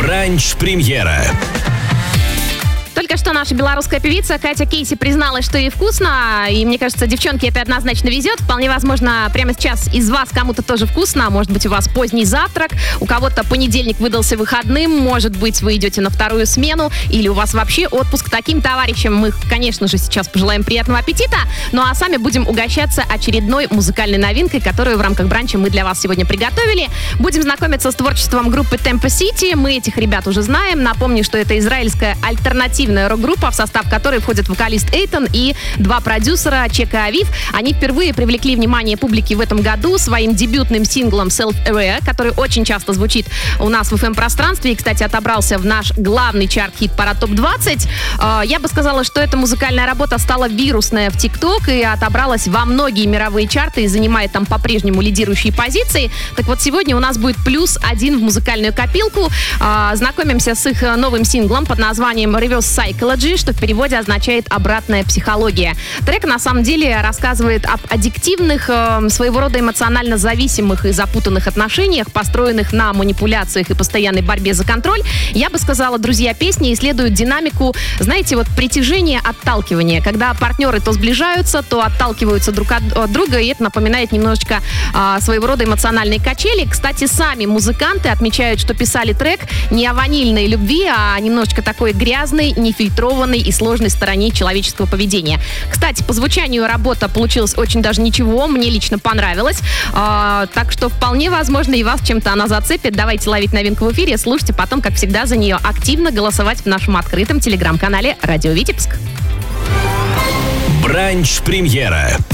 Бранч-премьера. Только что наша белорусская певица Катя Кейси призналась, что ей вкусно. И мне кажется, девчонке это однозначно везет. Вполне возможно, прямо сейчас из вас кому-то тоже вкусно. Может быть, у вас поздний завтрак, у кого-то понедельник выдался выходным. Может быть, вы идете на вторую смену, или у вас вообще отпуск. Таким товарищам мы, конечно же, сейчас пожелаем приятного аппетита. Ну а сами будем угощаться очередной музыкальной новинкой, которую в рамках бранча мы для вас сегодня приготовили. Будем знакомиться с творчеством группы Tempo City. Мы этих ребят уже знаем. Напомню, что это израильская альтернативная рок-группа, в состав которой входят вокалист Эйтон и два продюсера Чека и Авив. Они впервые привлекли внимание публики в этом году своим дебютным синглом Self-Aware, который очень часто звучит у нас в FM-пространстве и, кстати, отобрался в наш главный чарт-хит Парад ТОП-20. Я бы сказала, что эта музыкальная работа стала вирусная в ТикТок и отобралась во многие мировые чарты и занимает там по-прежнему лидирующие позиции. Так вот, сегодня у нас будет +1 в музыкальную копилку. Знакомимся с их новым синглом под названием Reverse Psychology, что в переводе означает «обратная психология». Трек, на самом деле, рассказывает об аддиктивных, своего рода эмоционально зависимых и запутанных отношениях, построенных на манипуляциях и постоянной борьбе за контроль. Я бы сказала, друзья, песни исследуют динамику, знаете, вот притяжение, отталкивание, когда партнеры то сближаются, то отталкиваются друг от друга, и это напоминает немножечко своего рода эмоциональные качели. Кстати, сами музыканты отмечают, что писали трек не о ванильной любви, а немножечко такой грязной, нефильтрованной и сложной стороне человеческого поведения. Кстати, по звучанию работа получилась очень даже ничего, мне лично понравилась. Так что вполне возможно и вас чем-то она зацепит. Давайте ловить новинку в эфире, слушайте потом, как всегда, за нее активно голосовать в нашем открытом телеграм-канале «Радио Витебск». Бранч-премьера.